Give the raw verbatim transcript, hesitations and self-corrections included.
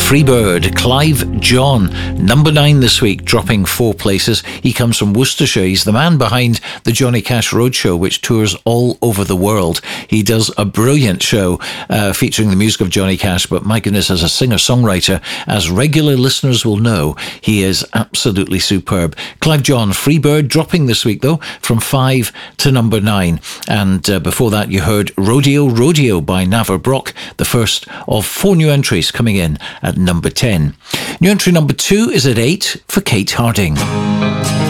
Freebird, Clive John, number nine this week, dropping four places. He comes from Worcestershire. He's the man behind the Johnny Cash Roadshow, which tours all over the world. He does a brilliant show uh, featuring the music of Johnny Cash, but my goodness, as a singer-songwriter, as regular listeners will know, he is absolutely superb. Clive John, Freebird, dropping this week though, from five to number nine. And uh, before that you heard Rodeo Rodeo by Navar Brock, the first of four new entries coming in at number ten. New entry number two is at eight for Kate Harding.